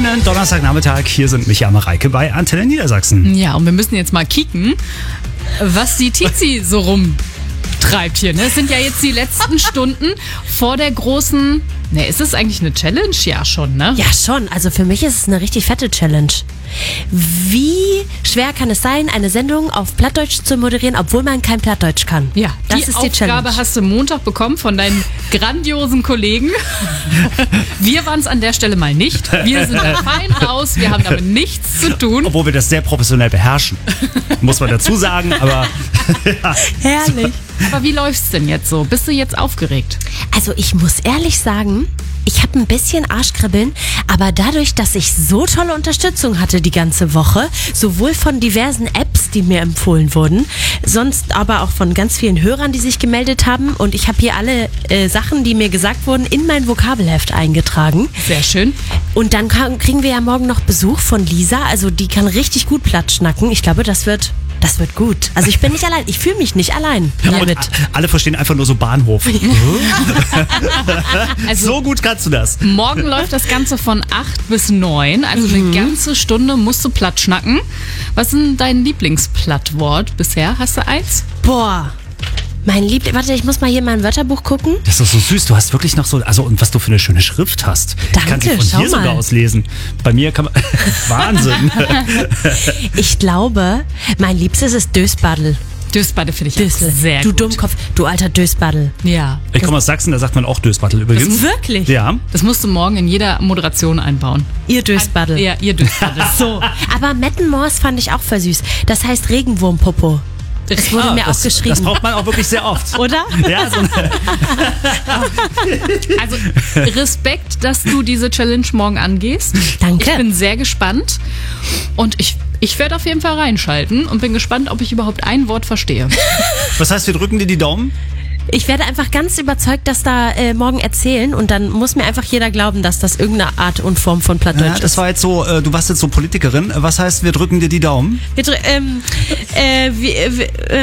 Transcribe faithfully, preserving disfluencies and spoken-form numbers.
Schönen Donnerstagnachmittag. Hier sind Micha und Mareike bei Antenne Niedersachsen. Ja, und wir müssen jetzt mal kicken, was die Tizi so rumtreibt hier. Ne? Es sind ja jetzt die letzten Stunden vor der großen... Ne, ist es eigentlich eine Challenge? Ja, schon, ne? Ja, schon. Also für mich ist es eine richtig fette Challenge. Wie schwer kann es sein, eine Sendung auf Plattdeutsch zu moderieren, obwohl man kein Plattdeutsch kann? Ja, das die ist die Aufgabe Challenge. hast du Montag bekommen von deinen grandiosen Kollegen. Wir waren es an der Stelle mal nicht. Wir sind da fein raus. Wir haben damit nichts zu tun. Obwohl wir das sehr professionell beherrschen. Muss man dazu sagen, aber... ja. Herrlich. Aber wie läuft's denn jetzt so? Bist du jetzt aufgeregt? Also ich muss ehrlich sagen, ich habe ein bisschen Arschkribbeln, aber dadurch, dass ich so tolle Unterstützung hatte die ganze Woche, sowohl von diversen Apps, die mir empfohlen wurden, sonst aber auch von ganz vielen Hörern, die sich gemeldet haben, und ich habe hier alle äh, Sachen, die mir gesagt wurden, in mein Vokabelheft eingetragen. Sehr schön. Und dann kann, kriegen wir ja morgen noch Besuch von Lisa, also die kann richtig gut Platt schnacken. Ich glaube, das wird... Das wird gut. Also ich bin nicht allein. Ich fühle mich nicht allein damit. Und alle verstehen einfach nur so Bahnhof. Also So gut kannst du das. morgen läuft das Ganze von acht bis neun. Also eine ganze Stunde musst du platt schnacken. Was ist denn dein Lieblingsplattwort bisher? Hast du eins? Boah. Mein Liebling... Warte, ich muss mal hier in mein Wörterbuch gucken. Das ist so süß. Du hast wirklich noch so... Also, und was du für eine schöne Schrift hast. Danke, ich kann sie von schau hier sogar mal. auslesen. Bei mir kann man... Wahnsinn. Ich glaube, mein Liebstes ist Dösbaddel. Dösbade finde ich Dösel. auch sehr Du gut. Dummkopf, du alter Dösbaddel. Ja. Ich komme aus Sachsen, da sagt man auch Dösbattel übrigens. Wirklich? Ja. Das musst du morgen in jeder Moderation einbauen. Ihr Dösbaddel. Ja, ihr Dösbade. So. Aber Mettenmors fand ich auch voll süß. Das heißt Regenwurmpopo. Das wurde Ah, mir das, auch geschrieben. Das braucht man auch wirklich sehr oft. Oder? Ja, so eine, Also Respekt, dass du diese Challenge morgen angehst. Danke. Ich bin sehr gespannt und ich, ich werde auf jeden Fall reinschalten und bin gespannt, ob ich überhaupt ein Wort verstehe. was heißt, wir drücken dir die Daumen? Ich werde einfach ganz überzeugt, dass da äh, morgen erzählen, und dann muss mir einfach jeder glauben, dass das irgendeine Art und Form von Plattdeutsch Ja, das ist. war jetzt so, äh, du warst jetzt so Politikerin. Was heißt, wir drücken dir die Daumen? Wir drü- ähm, äh, wir, wir,